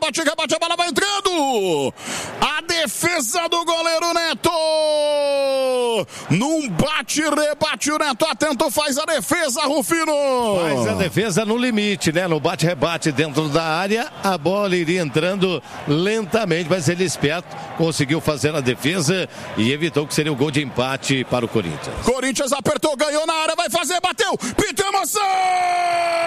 bate, rebate, a bola vai entrando. A defesa do goleiro Neto. Num bate, rebate, o Neto atento, faz a defesa, Rufino. Faz a defesa no limite, né? No bate, rebate dentro da área, a bola iria entrando lentamente, mas ele esperto, conseguiu fazer a defesa e evitou que seria o gol de empate para o Corinthians. Corinthians apertou, ganhou na área, vai fazer, bateu, pintou emoção!